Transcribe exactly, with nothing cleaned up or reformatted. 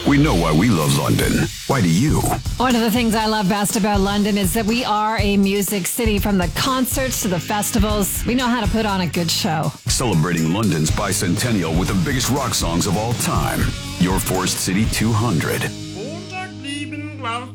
We know why we love London. Why do you? One of the things I love best about London is that we are a music city. From the concerts to the festivals, we know how to put on a good show. Celebrating London's bicentennial with the biggest rock songs of all time. Your Forest City two hundred.